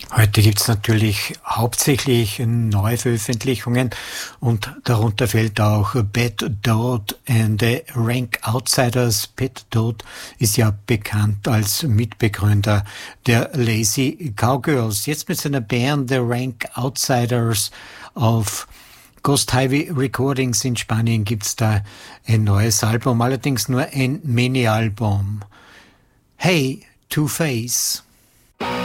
Heute gibt's natürlich hauptsächlich Neuveröffentlichungen und darunter fällt auch Bad Dot and the Rank Outsiders. Bad Dot ist ja bekannt als Mitbegründer der Lazy Cowgirls. Jetzt mit seiner Band The Rank Outsiders auf Ghost Highway Recordings in Spanien gibt's da ein neues Album, allerdings nur ein Mini-Album. Hey, Two-Face.